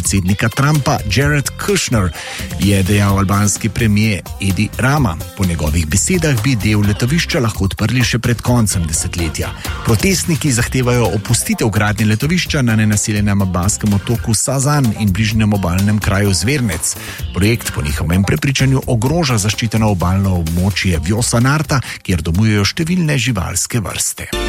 predsednika Trumpa Jared Kushner, je dejal albanski premijer Edi Rama. Po njegovih besedah bi del letovišča lahko odprli še pred koncem desetletja. Protestniki zahtevajo opustitev gradnje letovišča na nenaseljenem albanskem otoku Sazan in bližnjem obalnem kraju Zvernec. Projekt po njihovem prepričanju ogroža zaščiteno obalno območje Vjosa Narta, kjer domujejo številne živalske vrste.